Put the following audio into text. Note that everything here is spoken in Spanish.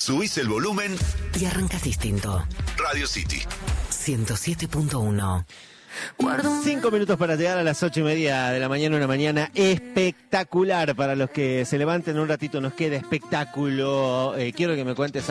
subís el volumen y arrancas distinto. Radio City 107.1. 5 minutos para llegar a las 8:30 de la mañana, una mañana espectacular para los que se levanten un ratito, nos queda espectáculo. Quiero que me cuentes